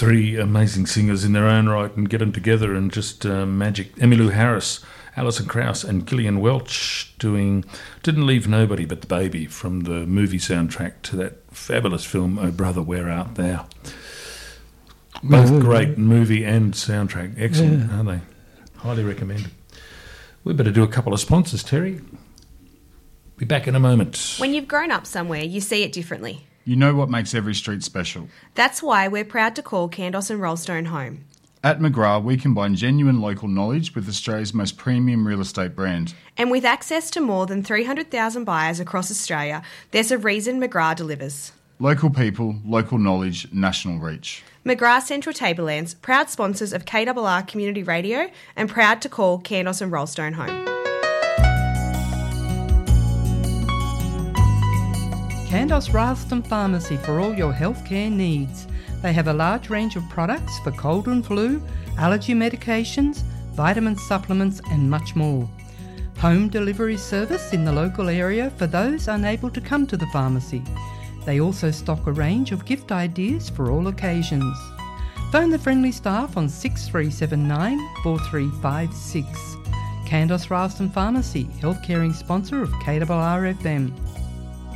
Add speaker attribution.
Speaker 1: three amazing singers in their own right and get them together and just magic. Emmylou Harris, Alison Krauss and Gillian Welch doing Didn't Leave Nobody But the Baby from the movie soundtrack to that fabulous film, Oh Brother, Where Art Thou? Both great movie and soundtrack. Excellent, aren't they? Highly recommended. We better do a couple of sponsors, Terry. Be back in a moment.
Speaker 2: When you've grown up somewhere, you see it differently.
Speaker 3: You know what makes every street special.
Speaker 2: That's why we're proud to call Candos and Rollstone home.
Speaker 3: At McGrath, we combine genuine local knowledge with Australia's most premium real estate brand.
Speaker 2: And with access to more than 300,000 buyers across Australia, there's a reason McGrath delivers.
Speaker 3: Local people, local knowledge, national reach.
Speaker 2: McGrath Central Tablelands, proud sponsors of KRR Community Radio and proud to call Candos and Rollstone home.
Speaker 4: Candos Ralston Pharmacy for all your healthcare needs. They have a large range of products for cold and flu, allergy medications, vitamin supplements and much more. Home delivery service in the local area for those unable to come to the pharmacy. They also stock a range of gift ideas for all occasions. Phone the friendly staff on 6379 4356. Candos Ralston Pharmacy, health caring sponsor of KRR FM.